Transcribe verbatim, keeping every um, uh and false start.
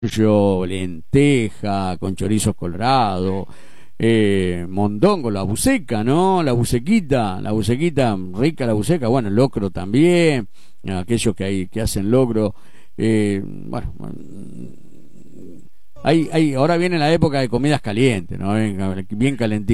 pollo, lenteja, con chorizos colorado, eh, mondongo, la buceca, ¿no? La bucequita, la bucequita, rica la buceca, bueno, el locro también, aquellos que hay, que hacen locro, eh, bueno, hay, hay, ahora viene la época de comidas calientes, ¿no? Bien, bien calentitas.